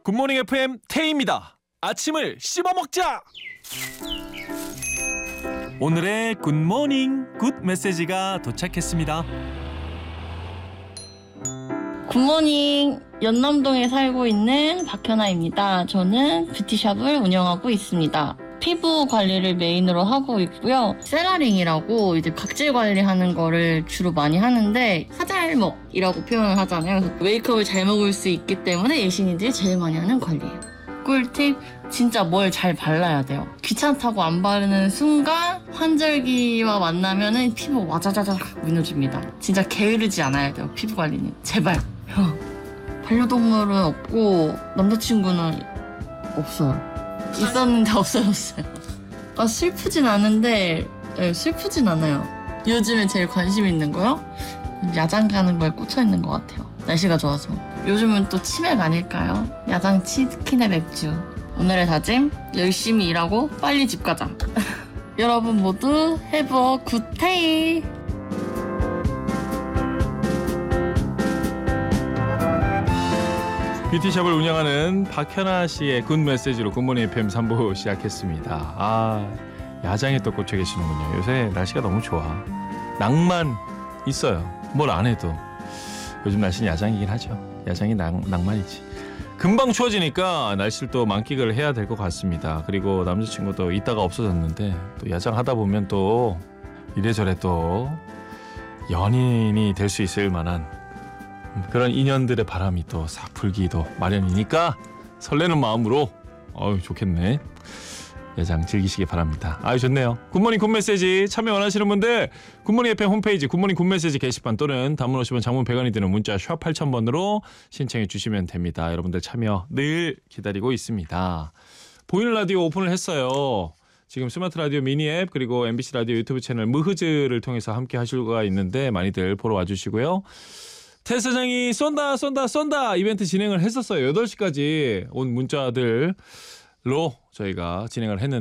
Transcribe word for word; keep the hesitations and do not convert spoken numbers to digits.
굿모닝 에프엠 태희입니다. 아침을 씹어먹자. 오늘의 굿모닝 굿 메시지가 도착했습니다. 굿모닝, 연남동에 살고 있는 박현아입니다. 저는 뷰티샵을 운영하고 있습니다. 피부 관리를 메인으로 하고 있고요. 셀라링이라고 이제 각질 관리하는 거를 주로 많이 하는데 사잘먹이라고 표현을 하잖아요. 그래서 메이크업을 잘 먹을 수 있기 때문에 예신이들이 제일 많이 하는 관리예요. 꿀팁, 진짜 뭘 잘 발라야 돼요. 귀찮다고 안 바르는 순간 환절기와 만나면은 피부 와자자작 무너집니다. 진짜 게으르지 않아야 돼요. 피부 관리는 제발. 반려동물은 없고 남자친구는 없어요. 있었는데 없어졌어요. 아, 슬프진 않은데 네, 슬프진 않아요. 요즘에 제일 관심 있는 거요? 야장 가는 거에 꽂혀 있는 것 같아요. 날씨가 좋아서. 요즘은 또 치맥 아닐까요? 야장 치킨에 맥주. 오늘의 다짐, 열심히 일하고 빨리 집 가자. 여러분 모두 have a good day. 뷰티샵을 운영하는 박현아 씨의 굿 메시지로 굿모닝 에프엠 삼 부 시작했습니다. 아, 야장에 또 꽂혀 계시는군요. 요새 날씨가 너무 좋아. 낭만 있어요. 뭘 안 해도. 요즘 날씨는 야장이긴 하죠. 야장이 낭, 낭만이지. 금방 추워지니까 날씨를 또 만끽을 해야 될 것 같습니다. 그리고 남자친구도 이따가 없어졌는데 또 야장 하다 보면 또 이래저래 또 연인이 될 수 있을 만한 그런 인연들의 바람이 또 싹 불기도 마련이니까 설레는 마음으로 어우 좋겠네. 야장 즐기시기 바랍니다. 아유 좋네요. 굿모닝 굿메시지 참여 원하시는 분들 굿모닝 에프엠 홈페이지 굿모닝 굿메시지 게시판 또는 단문 오십 원 장문 백 원이 드는 문자 샵 팔천 번으로 신청해 주시면 됩니다. 여러분들 참여 늘 기다리고 있습니다. 보이는 라디오 오픈을 했어요. 지금 스마트 라디오 미니 앱 그리고 엠비씨 라디오 유튜브 채널 무흐즈를 통해서 함께 하실 수가 있는데 많이들 보러 와주시고요. 태 사장이 쏜다 쏜다 쏜다 이벤트 진행을 했었어요. 여덟 시까지 온 문자들로 저희가 진행을 했는데